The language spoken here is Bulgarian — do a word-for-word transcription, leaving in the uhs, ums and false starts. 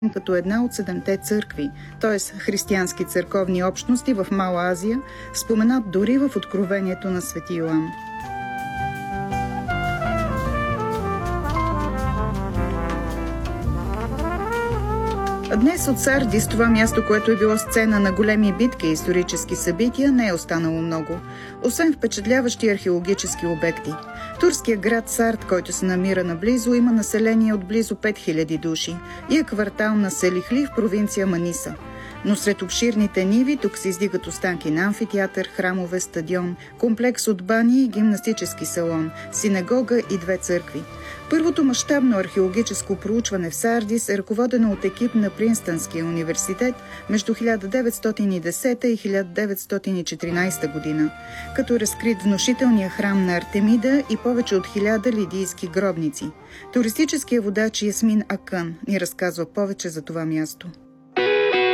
като една от седемте църкви, т.е. християнски църковни общности в Мала Азия, споменат дори в Откровението на свети Йоан. Днес от Сардис, това място, което е било сцена на големи битки и исторически събития, не е останало много, освен впечатляващи археологически обекти. Турският град Сард, който се намира наблизо, има население от близо пет хиляди души и е квартал на Селихли в провинция Маниса. Но сред обширните ниви тук се издигат останки на амфитеатър, храмове, стадион, комплекс от бани и гимнастически салон, синагога и две църкви. Първото мащабно археологическо проучване в Сардис е ръководено от екип на Принстънския университет между хиляда деветстотин и десета и хиляда деветстотин и четиринадесета година, като разкрит внушителния храм на Артемида и повече от хиляда лидийски гробници. Туристическият водач Ясмин Акън ни разказва повече за това място.